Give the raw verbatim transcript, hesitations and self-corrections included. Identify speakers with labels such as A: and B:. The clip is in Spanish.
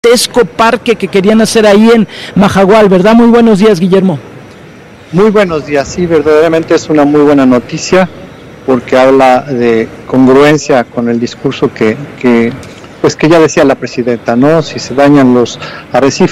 A: gigantesco parque que querían hacer ahí en Majagual, ¿verdad? Muy buenos días, Guillermo.
B: Muy buenos días, sí, verdaderamente es una muy buena noticia porque habla de congruencia con el discurso que, que pues que ya decía la presidenta, ¿no? Si se dañan los arrecifes